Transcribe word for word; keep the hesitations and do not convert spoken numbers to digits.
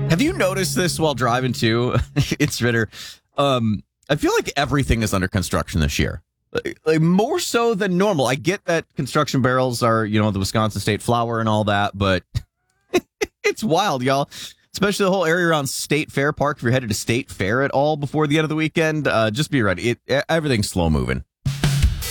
Have you noticed this while driving too? It's Ritter. Um, I feel like everything is under construction this year, like, like more so than normal. I get that construction barrels are, you know, the Wisconsin State flower and all that, but it's wild, y'all. Especially the whole area around State Fair Park. If you're headed to State Fair at all before the end of the weekend, uh, just be ready. It everything's slow moving.